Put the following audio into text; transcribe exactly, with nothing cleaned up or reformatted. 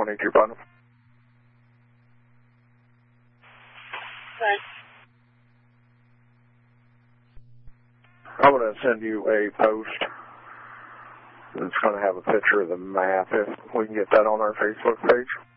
eighty-two Putnam. Thanks. I'm going to send you a post that's going to have a picture of the map, if we can get that on our Facebook page.